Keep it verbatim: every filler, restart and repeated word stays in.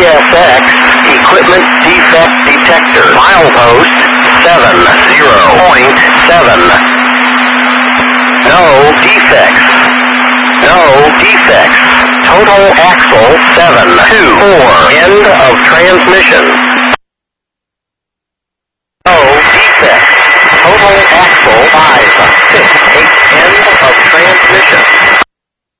S X equipment defect detector. Milepost seven zero point seven. No defects. No defects. Total axle seven two four. End of transmission. No defects. Total axle five six eight. End of transmission.